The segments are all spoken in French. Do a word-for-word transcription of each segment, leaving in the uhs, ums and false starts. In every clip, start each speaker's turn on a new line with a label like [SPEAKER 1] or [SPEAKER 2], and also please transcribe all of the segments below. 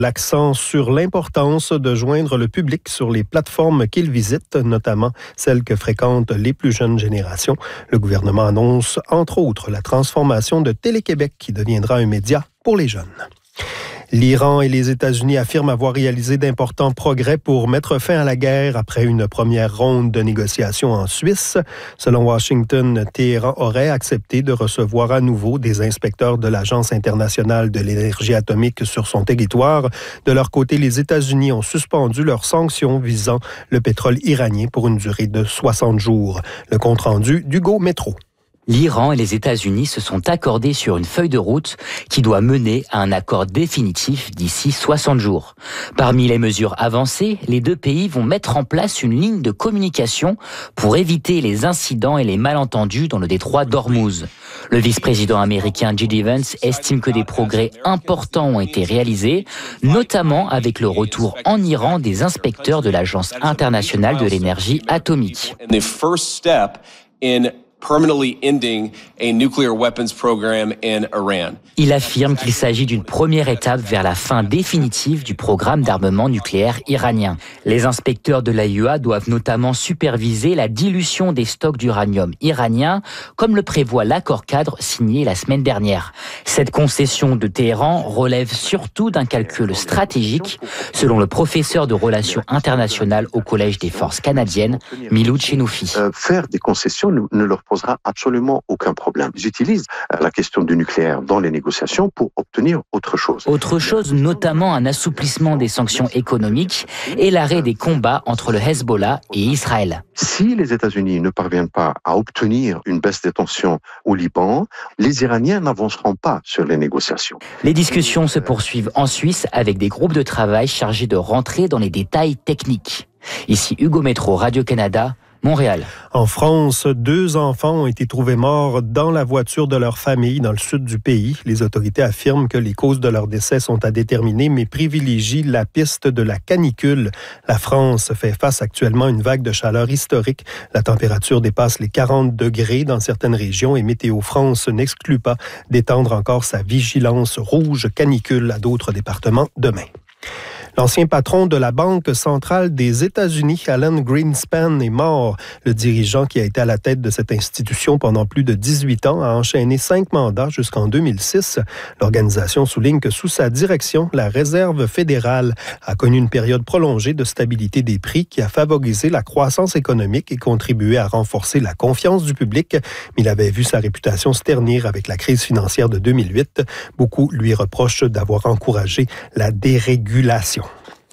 [SPEAKER 1] L'accent sur l'importance de joindre le public sur les plateformes qu'il visite, notamment celles que fréquentent les plus jeunes générations. Le gouvernement annonce, entre autres, la transformation de Télé-Québec qui deviendra un média pour les jeunes. L'Iran et les États-Unis affirment avoir réalisé d'importants progrès pour mettre fin à la guerre après une première ronde de négociations en Suisse. Selon Washington, Téhéran aurait accepté de recevoir à nouveau des inspecteurs de l'Agence internationale de l'énergie atomique sur son territoire. De leur côté, les États-Unis ont suspendu leurs sanctions visant le pétrole iranien pour une durée de soixante jours. Le compte-rendu d'Hugo Métro.
[SPEAKER 2] L'Iran et les États-Unis se sont accordés sur une feuille de route qui doit mener à un accord définitif d'ici soixante jours. Parmi les mesures avancées, les deux pays vont mettre en place une ligne de communication pour éviter les incidents et les malentendus dans le détroit d'Ormuz. Le vice-président américain J D Vance estime que des progrès importants ont été réalisés, notamment avec le retour en Iran des inspecteurs de l'Agence internationale de l'énergie atomique.
[SPEAKER 3] Permanently ending a nuclear weapons program in Iran.
[SPEAKER 2] Il affirme qu'il s'agit d'une première étape vers la fin définitive du programme d'armement nucléaire iranien. Les inspecteurs de l'A I E A doivent notamment superviser la dilution des stocks d'uranium iranien, comme le prévoit l'accord cadre signé la semaine dernière. Cette concession de Téhéran relève surtout d'un calcul stratégique, selon le professeur de relations internationales au Collège des forces canadiennes, Milou Chenoufi.
[SPEAKER 4] Euh, faire des concessions ne, ne leur posera absolument aucun problème. Ils utilisent la question du nucléaire dans les négociations pour obtenir autre chose.
[SPEAKER 2] Autre chose, notamment un assouplissement des sanctions économiques et l'arrêt des combats entre le Hezbollah et Israël.
[SPEAKER 4] Si les États-Unis ne parviennent pas à obtenir une baisse des tensions au Liban, les Iraniens n'avanceront pas sur les négociations.
[SPEAKER 2] Les discussions se poursuivent en Suisse avec des groupes de travail chargés de rentrer dans les détails techniques. Ici Hugo Métro, Radio-Canada, Montréal.
[SPEAKER 1] En France, deux enfants ont été trouvés morts dans la voiture de leur famille dans le sud du pays. Les autorités affirment que les causes de leur décès sont à déterminer, mais privilégient la piste de la canicule. La France fait face actuellement à une vague de chaleur historique. La température dépasse les quarante degrés dans certaines régions et Météo France n'exclut pas d'étendre encore sa vigilance rouge canicule à d'autres départements demain. L'ancien patron de la Banque centrale des États-Unis, Alan Greenspan, est mort. Le dirigeant qui a été à la tête de cette institution pendant plus de dix-huit ans a enchaîné cinq mandats jusqu'en deux mille six. L'organisation souligne que sous sa direction, la Réserve fédérale a connu une période prolongée de stabilité des prix qui a favorisé la croissance économique et contribué à renforcer la confiance du public. Mais il avait vu sa réputation se ternir avec la crise financière de deux mille huit. Beaucoup lui reprochent d'avoir encouragé la dérégulation.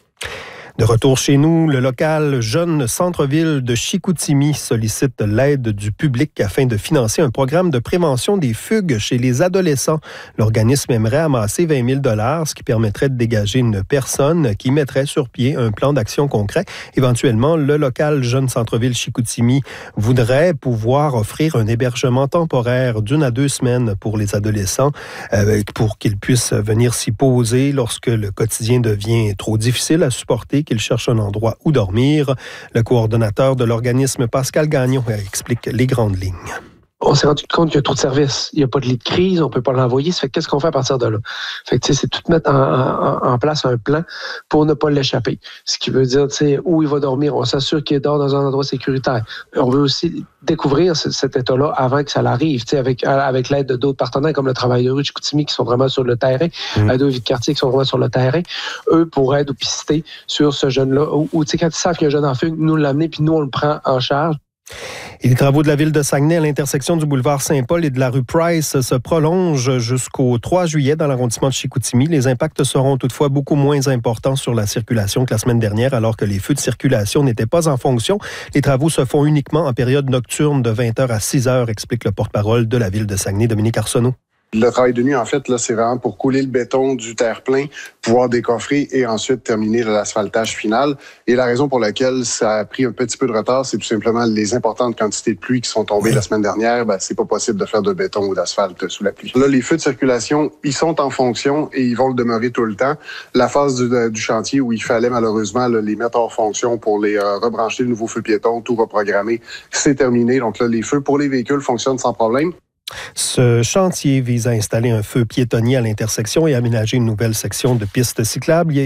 [SPEAKER 1] De retour chez nous, le local Jeune Centre-Ville de Chicoutimi sollicite l'aide du public afin de financer un programme de prévention des fugues chez les adolescents. L'organisme aimerait amasser vingt mille dollars, ce qui permettrait de dégager une personne qui mettrait sur pied un plan d'action concret. Éventuellement, le local Jeune Centre-Ville Chicoutimi voudrait pouvoir offrir un hébergement temporaire d'une à deux semaines pour les adolescents, euh, pour qu'ils puissent venir s'y poser lorsque le quotidien devient trop difficile à supporter, qu'ils cherchent un endroit où dormir. Le coordonnateur de l'organisme, Pascal Gagnon, explique les grandes lignes.
[SPEAKER 5] On s'est rendu compte qu'il y a trop de services. Il n'y a pas de lit de crise, on ne peut pas l'envoyer. Ça fait qu'est-ce qu'on fait à partir de là? Fait que, tu sais, c'est tout mettre en, en, en place un plan pour ne pas l'échapper. Ce qui veut dire, tu sais, où il va dormir. On s'assure qu'il dort dans un endroit sécuritaire. On veut aussi découvrir ce, cet état-là avant que ça l'arrive, tu sais, avec, avec l'aide de d'autres partenaires comme le Travail de rue de Chicoutimi qui sont vraiment sur le terrain, mmh. Aide aux vies de quartier qui sont vraiment sur le terrain. Eux pourraient nous pister sur ce jeune-là. Ou, ou tu sais, quand ils savent qu'il y a un jeune en fugue, nous l'amener, puis nous, on le prend en charge.
[SPEAKER 1] Et les travaux de la ville de Saguenay à l'intersection du boulevard Saint-Paul et de la rue Price se prolongent jusqu'au trois juillet dans l'arrondissement de Chicoutimi. Les impacts seront toutefois beaucoup moins importants sur la circulation que la semaine dernière, alors que les feux de circulation n'étaient pas en fonction. Les travaux se font uniquement en période nocturne de vingt heures à six heures, explique le porte-parole de la ville de Saguenay, Dominique Arsenault.
[SPEAKER 6] Le travail de nuit, en fait, là, c'est vraiment pour couler le béton du terre-plein, pouvoir décoffrer et ensuite terminer l'asphaltage final. Et la raison pour laquelle ça a pris un petit peu de retard, c'est tout simplement les importantes quantités de pluie qui sont tombées la semaine dernière. Ben, c'est pas possible de faire de béton ou d'asphalte sous la pluie. Là, les feux de circulation, ils sont en fonction et ils vont le demeurer tout le temps. La phase du, du chantier où il fallait malheureusement là, les mettre hors fonction pour les euh, rebrancher le nouveau feu piéton, tout reprogrammer, c'est terminé. Donc là, les feux pour les véhicules fonctionnent sans problème.
[SPEAKER 1] Ce chantier vise à installer un feu piétonnier à l'intersection et aménager une nouvelle section de piste cyclable.